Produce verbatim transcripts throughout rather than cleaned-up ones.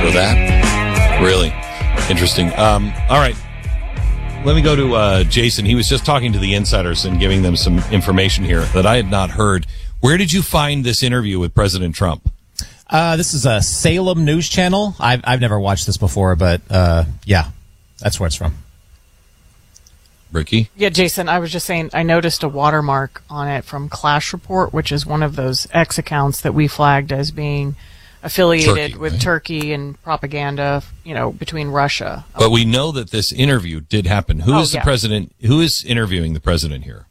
for that. Really interesting. Um, all right. Let me go to uh, Jason. He was just talking to the insiders and giving them some information here that I had not heard. Where did you find this interview with President Trump? Uh, this is a Salem News Channel. I've, I've never watched this before, but uh, yeah, that's where it's from. Ricky? Yeah, Jason, I was just saying, I noticed a watermark on it from Clash Report, which is one of those X accounts that we flagged as being affiliated Turkey, with right? Turkey and propaganda, you know, between Russia. But we know that this interview did happen. Who Oh, is the yeah. president? Who is interviewing the president here?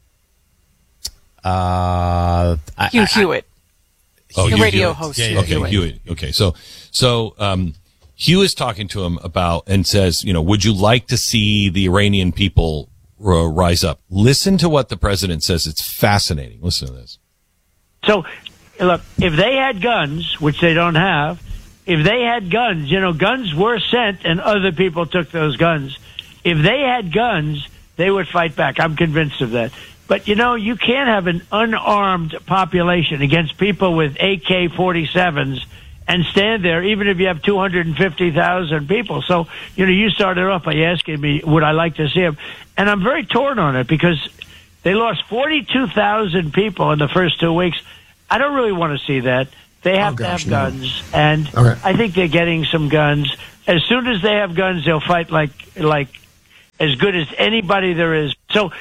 Uh, I, Hugh I, Hewitt. Oh, the Hugh radio Hewitt. host. Yeah, Hugh yeah, Okay, Hewitt. Hewitt. Okay, so so um, Hugh is talking to him about and says, you know, would you like to see the Iranian people uh, rise up? Listen to what the president says. It's fascinating. Listen to this. So, look, if they had guns, which they don't have, if they had guns, you know, guns were sent and other people took those guns. If they had guns, they would fight back. I'm convinced of that. But, you know, you can't have an unarmed population against people with A K forty-sevens and stand there, even if you have two hundred fifty thousand people. So, you know, you started off by asking me, would I like to see them? And I'm very torn on it because they lost forty-two thousand people in the first two weeks. I don't really want to see that. They have Oh, to gosh, have no. guns, and Okay. I think they're getting some guns. As soon as they have guns, they'll fight like like as good as anybody there is. So,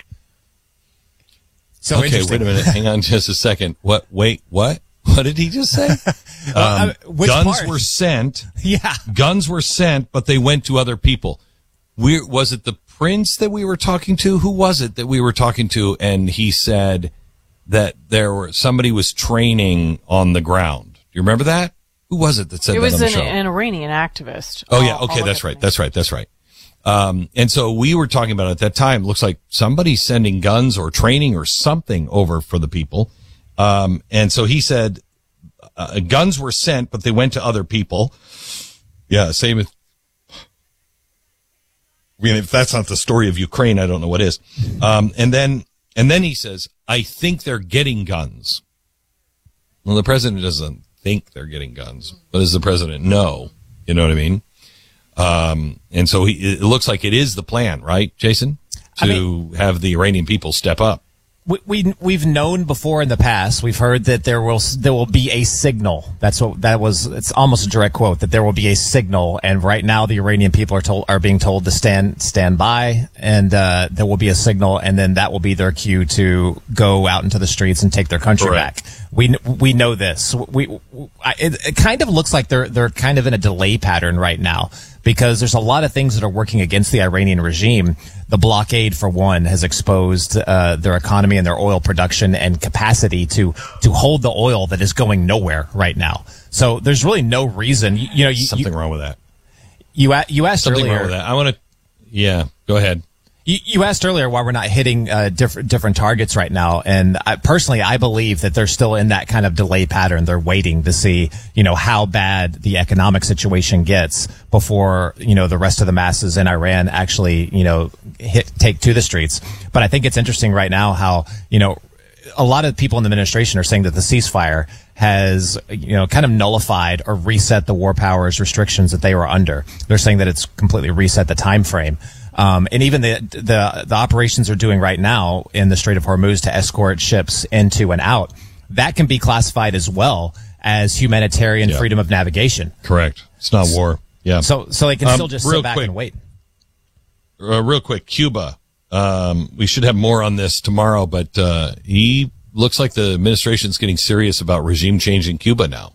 so okay, interesting. wait a minute. Hang on just a second. What? Wait, what? What did he just say? um, uh, which guns part? were sent. Yeah. Guns were sent, but they went to other people. We, was it the prince that we were talking to? Who was it that we were talking to? And he said that there were somebody was training on the ground. Do you remember that? Who was it that said It that on was the an, show? an Iranian activist. Oh, yeah. All- Okay, all that's of right. it. That's right. That's right. Um, and so we were talking about at that time, looks like somebody's sending guns or training or something over for the people. Um, and so he said, uh, guns were sent, but they went to other people. Yeah, same as, I mean, if that's not the story of Ukraine, I don't know what is. Um, and then, and then he says, I think they're getting guns. Well, the president doesn't think they're getting guns, but does the president know? You know what I mean? Um, and so he, it looks like it is the plan, right, Jason? To I mean- have the Iranian people step up. We, we we've known before in the past. We've heard that there will there will be a signal. That's what that was. It's almost a direct quote that there will be a signal. And right now, the Iranian people are told are being told to stand stand by, and uh, there will be a signal, and then that will be their cue to go out into the streets and take their country Correct. back. We we know this. We I, it, it kind of looks like they're they're kind of in a delay pattern right now, because there's a lot of things that are working against the Iranian regime. The blockade, for one, has exposed uh, their economy and their oil production and capacity to to hold the oil that is going nowhere right now. So there's really no reason. You, you know, you, Something you, wrong with that. you, a- you asked Something earlier. wrong with that. I want to, yeah, go ahead. You, you asked earlier why we're not hitting uh, different different targets right now, and I, personally, I believe that they're still in that kind of delay pattern. They're waiting to see, you know, how bad the economic situation gets before, you know, the rest of the masses in Iran actually, you know, hit take to the streets. But I think it's interesting right now how, you know, a lot of people in the administration are saying that the ceasefire has, you know, kind of nullified or reset the war powers restrictions that they were under. They're saying that it's completely reset the time frame. Um, and even the, the, the operations they're doing right now in the Strait of Hormuz to escort ships into and out, that can be classified as well as humanitarian Yeah. freedom of navigation. Correct. It's not war. Yeah. So, so they can Um, still just real sit back quick. and wait. Uh, real quick, Cuba. Um, we should have more on this tomorrow, but uh, he looks like the administration's getting serious about regime change in Cuba now.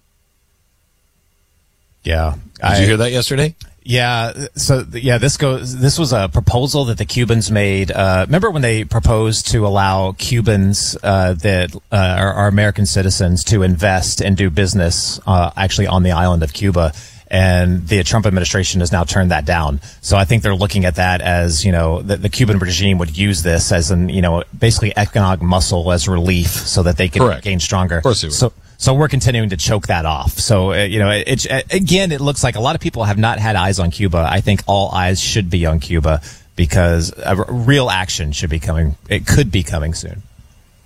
Yeah. Did you hear that yesterday? Yeah. So yeah, this goes. This was a proposal that the Cubans made. Uh, remember when they proposed to allow Cubans uh, that uh, are, are American citizens to invest and do business uh, actually on the island of Cuba, and the Trump administration has now turned that down. So I think they're looking at that as, you know, the, the Cuban regime would use this as an, you know, basically economic muscle as relief so that they can Correct. gain stronger. Of course they would. So. So we're continuing to choke that off. So, uh, you know, it, it, again, it looks like a lot of people have not had eyes on Cuba. I think all eyes should be on Cuba because a r- real action should be coming. It could be coming soon.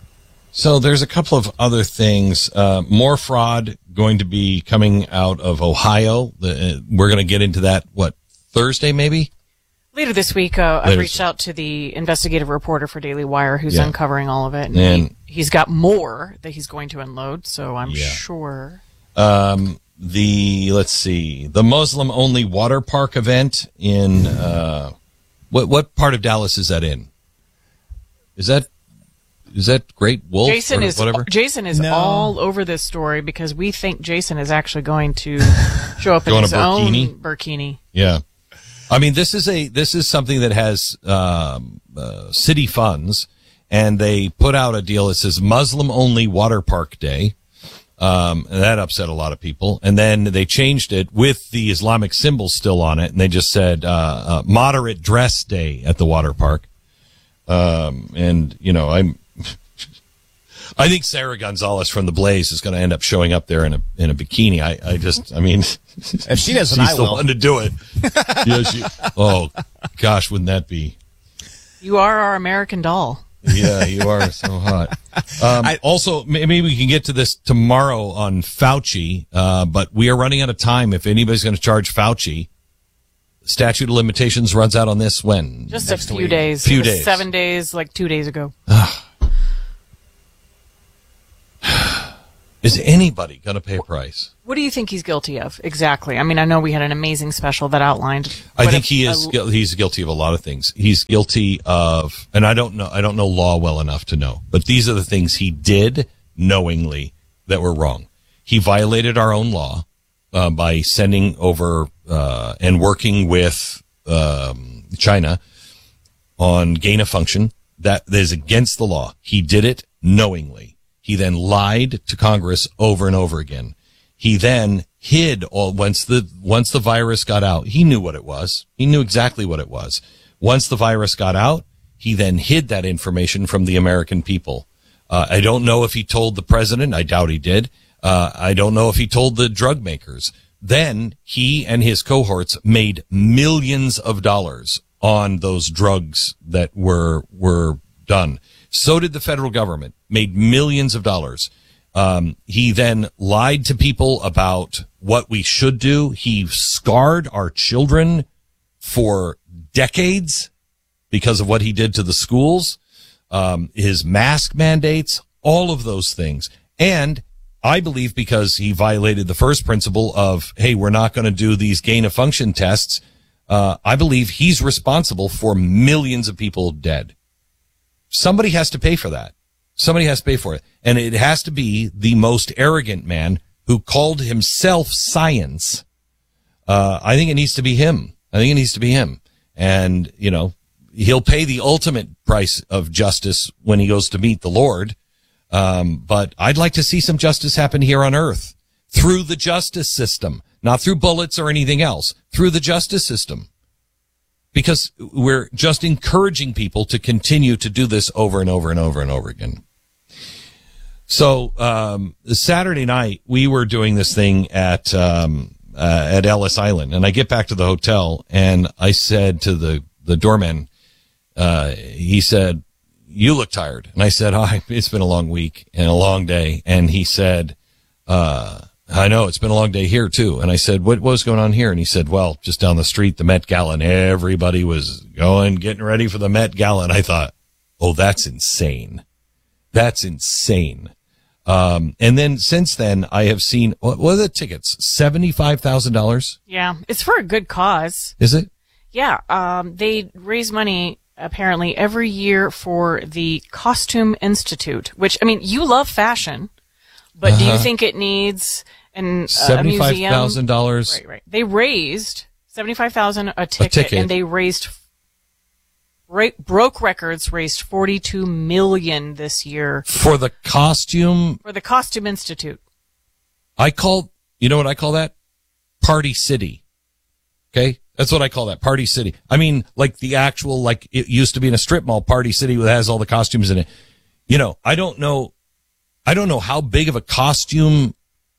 So there's a couple of other things. Uh, more fraud going to be coming out of Ohio. The, uh, we're going to get into that, what, Thursday maybe? Later this week, uh, Later. I've reached out to the investigative reporter for Daily Wire who's Yeah. uncovering all of it. And, And- he, he's got more that he's going to unload, so I'm Yeah. sure. Um, the, let's see, the Muslim-only water park event in, uh, what, what part of Dallas is that in? Is that, is that Great Wolf Jason or is whatever? Jason is No. all over this story because we think Jason is actually going to show up in Go in a his own burkini? burkini. Yeah. I mean, this is a, this is something that has, um, uh, city funds, and they put out a deal that says Muslim only water park day. Um, and that upset a lot of people. And then they changed it with the Islamic symbols still on it. And they just said, uh, uh moderate dress day at the water park. Um, and you know, I'm, I think Sarah Gonzalez from The Blaze is going to end up showing up there in a in a bikini. I, I just, I mean, If she doesn't, she's I the will. one to do it. Yeah, she, oh gosh, wouldn't that be? You are our American doll. Yeah, you are so hot. Um, I- also, may- maybe we can get to this tomorrow on Fauci, uh, but we are running out of time. If anybody's going to charge Fauci, statute of limitations runs out on this when? Just Next a few week. days. Few It was days. Seven days, like two days ago. Is anybody going to pay a price? What do you think he's guilty of exactly? I mean, I know we had an amazing special that outlined. I what think a- he is. a- guil- He's guilty of a lot of things. He's guilty of, and I don't know. I don't know law well enough to know, but these are the things he did knowingly that were wrong. He violated our own law uh, by sending over uh, and working with um, China on gain of function. That is against the law. He did it knowingly. He then lied to Congress over and over again. He then hid all once the once the virus got out. He knew what it was. He knew exactly what it was. Once the virus got out, he then hid that information from the American people. Uh, I don't know if he told the president. I doubt he did. Uh, I don't know if he told the drug makers. Then he and his cohorts made millions of dollars on those drugs that were were done. So did the federal government, made millions of dollars. Um, he then lied to people about what we should do. He scarred our children for decades because of what he did to the schools, um, his mask mandates, all of those things. And I believe because he violated the first principle of, hey, we're not going to do these gain of function tests. Uh, I believe he's responsible for millions of people dead. Somebody has to pay for that. Somebody has to pay for it. And it has to be the most arrogant man who called himself science. Uh, I think it needs to be him. I think it needs to be him. And, you know, he'll pay the ultimate price of justice when he goes to meet the Lord. Um, but I'd like to see some justice happen here on earth through the justice system, not through bullets or anything else, through the justice system. Because we're just encouraging people to continue to do this over and over and over and over again. So, um, Saturday night, we were doing this thing at, um, uh, at Ellis Island, and I get back to the hotel and I said to the, the doorman, uh, he said, you look tired. And I said, oh, it's been a long week and a long day. And he said, uh, I know it's been a long day here too. And I said, what was going on here? And he said, well, just down the street, the Met Gala, and everybody was going, getting ready for the Met Gala. And I thought, oh, that's insane. That's insane. Um, and then since then, I have seen, what, what are the tickets? seventy-five thousand dollars? Yeah, it's for a good cause. Is it? Yeah, um, they raise money apparently every year for the Costume Institute, which, I mean, you love fashion, but do you think it needs an, uh, a seventy-five museum? thousand dollars. Right, right. They raised seventy-five thousand dollars a ticket, ticket. and they raised, ra- broke records, raised forty-two million dollars this year For the costume. for the Costume Institute. I call, you know what I call that? Party City. Okay? That's what I call that. Party City. I mean, like the actual, like it used to be in a strip mall, Party City that has all the costumes in it. You know, I don't know, I don't know how big of a costume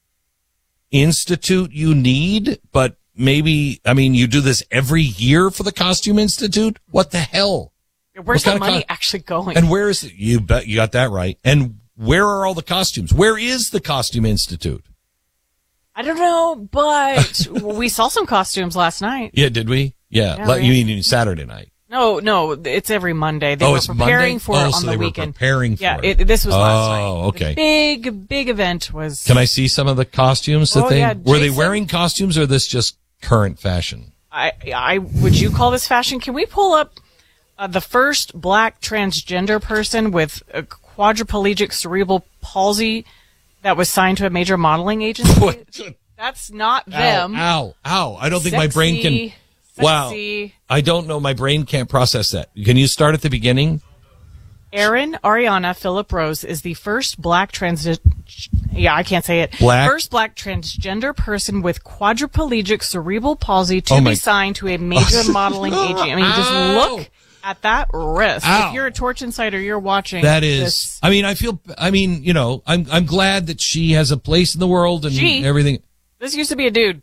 institute you need, but maybe, I mean, you do this every year for the Costume Institute? What the hell? Where's What the kind of money co- actually going? And where is it? You bet you got that right. And where are all the costumes? Where is the Costume Institute? I don't know, but we saw some costumes last night. Yeah, did we? Yeah, Yeah, like, we- you mean Saturday night? No, no, it's every Monday. They Oh, were it's preparing Monday? for Oh, it on so the they were weekend. preparing for yeah, it. this was last night. Oh, okay. The big, big event was. Can I see some of the costumes that Oh, they yeah, were they Jason? wearing costumes, or this just current fashion? I, I would you call this fashion? Can we pull up uh, the first black transgender person with a quadriplegic cerebral palsy that was signed to a major modeling agency? What? That's not them. Ow, ow, ow. I don't think my brain can. Sexy, Wow. sexy. I don't know. My brain can't process that. Can you start at the beginning? Erin Ariana Phillip Rose is the first black trans. Yeah, I can't say it. Black? First black transgender person with quadriplegic cerebral palsy to Oh my- be signed to a major modeling agency. I mean, just Ow. look at that wrist. Ow. If you're a Torch Insider, you're watching. That is. this. I mean, I feel. I mean, you know, I'm. I'm glad that she has a place in the world and She? everything. This used to be a dude.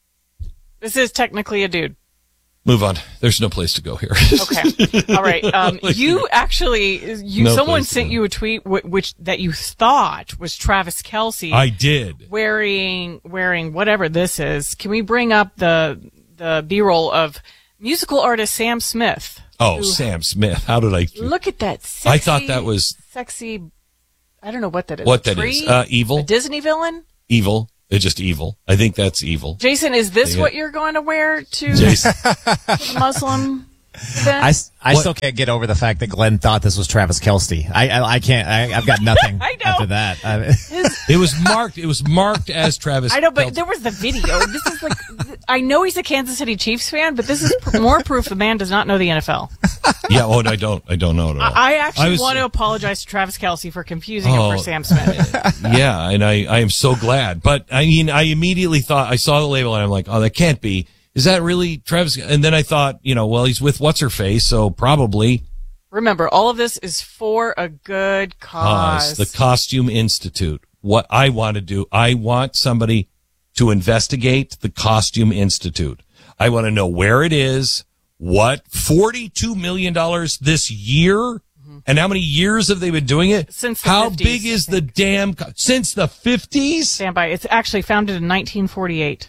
This is technically a dude. Move on. There's no place to go here. Okay. All right. Um, you actually, you No someone place to sent go. you a tweet w- which that you thought was Travis Kelce. I did. wearing wearing whatever this is. Can we bring up the the B-roll of musical artist Sam Smith? Oh, who- Sam Smith. How did I? Look at that. Sexy, I thought that was- sexy. I don't know what that is. What A that is? tree? Uh, evil. A Disney villain? Evil. It's just evil. I think that's evil. Jason, is this Yeah. what you're going to wear to Jason. the Muslim event? I, s- I What? still can't get over the fact that Glenn thought this was Travis Kelce. I I, I can't. I, I've got nothing I know. after that. I, It was marked. It was marked as Travis. I know, but Kelce. there was the video. This is like, I know he's a Kansas City Chiefs fan, but this is pr- more proof the man does not know the N F L. Yeah. Oh, I don't. I don't know at all. I actually was- want to apologize to Travis Kelce for confusing Oh. him for Sam Smith. Yeah, and I, I am so glad. But I mean, I immediately thought I saw the label and I'm like, oh, that can't be. Is that really Travis? And then I thought, you know, well, he's with what's her face, so probably Remember, all of this is for a good cause. cause the Costume Institute. What I want to do, I want somebody to investigate the Costume Institute. I want to know where it is, what forty-two million dollars this year, and how many years have they been doing it? Since the how fifties, big is I the damn co- since the fifties? Stand by. It's actually founded in nineteen forty-eight.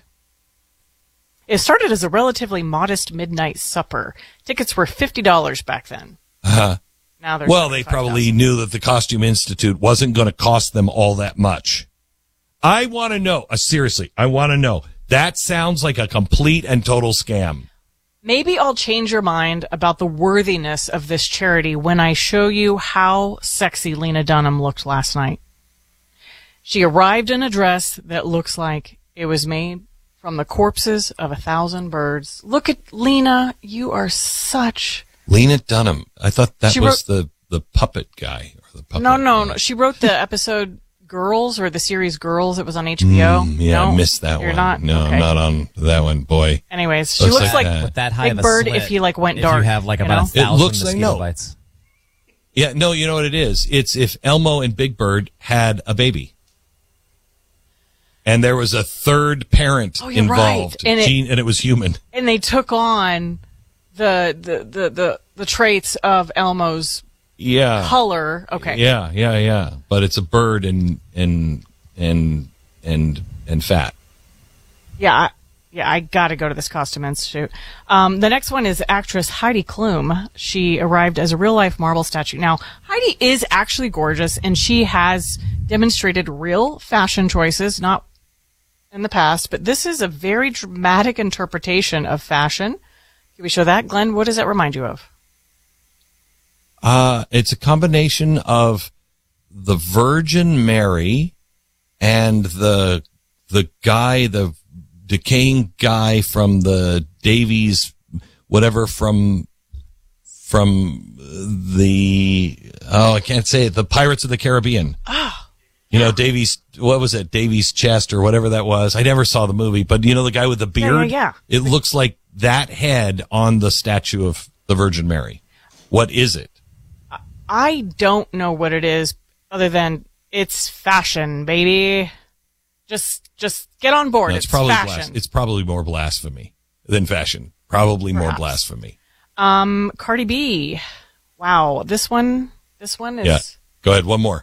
It started as a relatively modest midnight supper. Tickets were fifty dollars back then. Uh-huh. Now they're Well, they seventy-five probably thousand. knew that the Costume Institute wasn't going to cost them all that much. I want to know, uh, seriously, I want to know. That sounds like a complete and total scam. Maybe I'll change your mind about the worthiness of this charity when I show you how sexy Lena Dunham looked last night. She arrived in a dress that looks like it was made from the corpses of a thousand birds. Look at Lena. You are such... Lena Dunham. I thought that She was wrote- the, the puppet guy. Or the puppet No, no, no. She wrote the episode Girls, or the series Girls. It was on H B O. Mm, yeah, no? I missed that You're one. not? No, Okay. I'm not on that one. Boy. Anyways, she Looks looks, like like, that. with that high Big of a Bird slit, if he, like, went if dark, you have like you about know? a thousand looks like- mosquito no. bites. Yeah, no, you know what it is? It's if Elmo and Big Bird had a baby. And there was a third parent Oh, you're involved. right. And it- Gene, and it was human. and they took on the the the the, the traits of Elmo's Yeah. color. Okay. Yeah, yeah, yeah. But it's a bird and and and and and fat. Yeah. I, yeah, I got to go to this costume institute. Um, the next one is actress Heidi Klum. She arrived as a real life marble statue. Now, Heidi is actually gorgeous, and she has demonstrated real fashion choices, not in the past, but this is a very dramatic interpretation of fashion. Can we show that? Glenn, what does that remind you of? Uh, it's a combination of the Virgin Mary and the the guy, the decaying guy from the Davies, whatever from from the oh I can't say it, the Pirates of the Caribbean. Ah, You know, Davies, what was it? Davies Chest or whatever that was. I never saw the movie, but you know the guy with the Yeah, beard? yeah, It looks like that head on the statue of the Virgin Mary. What is it? I don't know what it is other than it's fashion, baby. Just just get on board. No, it's it's probably fashion. blas- it's probably more blasphemy than fashion. Probably more Perhaps. blasphemy. Um, Cardi B. Wow, this one, this one is. Yeah. Go ahead. One more.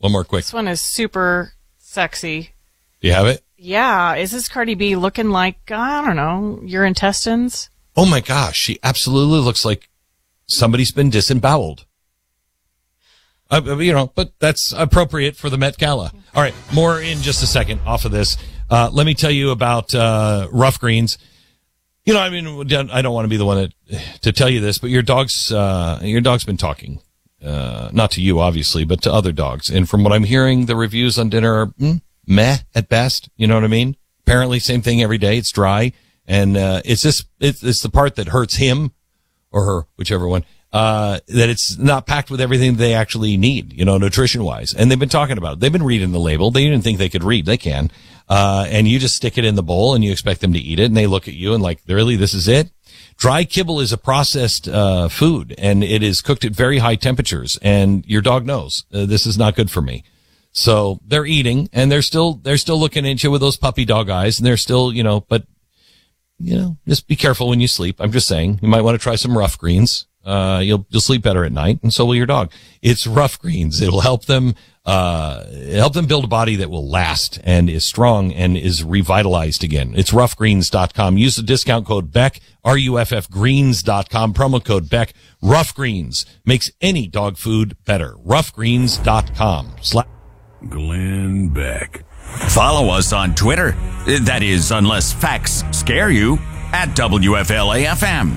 One more quick. This one is super sexy. Do you have it? Yeah. Is this Cardi B looking like, I don't know, your intestines? Oh my gosh, she absolutely looks like somebody's been disemboweled. Uh, you know, but that's appropriate for the Met Gala. All right, more in just a second off of this. Uh, let me tell you about uh, Rough Greens. You know, I mean, I don't want to be the one that, to tell you this, but your dog's uh, your dog's been talking, uh, not to you obviously, but to other dogs. And from what I'm hearing, the reviews on dinner are mm, meh at best. You know what I mean? Apparently, same thing every day. It's dry, and uh, it's just it's, it's the part that hurts him or her, whichever one. Uh, that it's not packed with everything they actually need, you know, nutrition-wise. And they've been talking about it. They've been reading the label. They didn't think they could read. They can. Uh, and you just stick it in the bowl and you expect them to eat it. And they look at you and like, really, this is it? Dry kibble is a processed, uh, food and it is cooked at very high temperatures. And your dog knows, uh, this is not good for me. So they're eating and they're still, they're still looking at you with those puppy dog eyes and they're still, you know, but, you know, just be careful when you sleep. I'm just saying you might want to try some Rough Greens. Uh, you'll, you'll sleep better at night and so will your dog. It's Rough Greens. It'll help them, uh, help them build a body that will last and is strong and is revitalized again. It's rough greens dot com. Use the discount code Beck, R U F F greens dot com, promo code Beck. Rough Greens makes any dog food better. rough greens dot com. Sla- Glenn Beck. Follow us on Twitter. That is, unless facts scare you, at W F L A F M.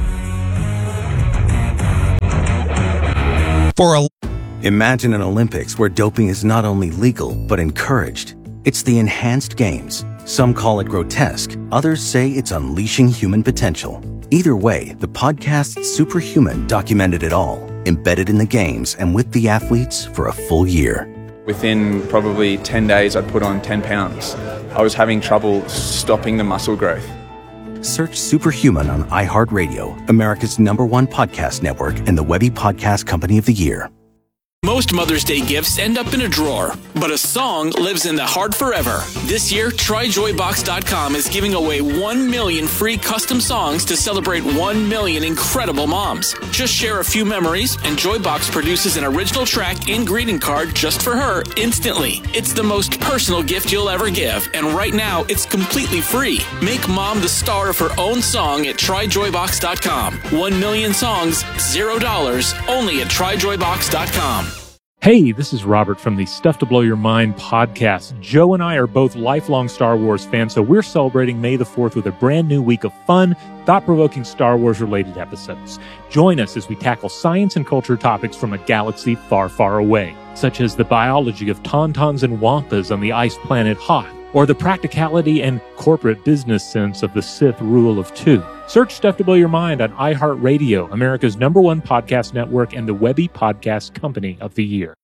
For a Imagine an Olympics where doping is not only legal, but encouraged. It's the Enhanced Games. Some call it grotesque. Others say it's unleashing human potential. Either way, the podcast Superhuman documented it all, embedded in the games and with the athletes for a full year. Within probably ten days, I'd put on ten pounds. I was having trouble stopping the muscle growth. Search Superhuman on iHeartRadio, America's number one podcast network and the Webby Podcast Company of the Year. Most Mother's Day gifts end up in a drawer, but a song lives in the heart forever. This year, Try Joy Box dot com is giving away one million free custom songs to celebrate one million incredible moms. Just share a few memories, and Joybox produces an original track and greeting card just for her instantly. It's the most personal gift you'll ever give, and right now, it's completely free. Make mom the star of her own song at Try Joy Box dot com. One million songs, zero dollars, only at Try Joy Box dot com. Hey, this is Robert from the Stuff to Blow Your Mind podcast. Joe and I are both lifelong Star Wars fans, so we're celebrating May the fourth with a brand new week of fun, thought-provoking Star Wars-related episodes. Join us as we tackle science and culture topics from a galaxy far, far away, such as the biology of tauntauns and wampas on the ice planet Hoth, or the practicality and corporate business sense of the Sith rule of two. Search Stuff to Blow Your Mind on iHeartRadio, America's number one podcast network and the Webby Podcast Company of the Year.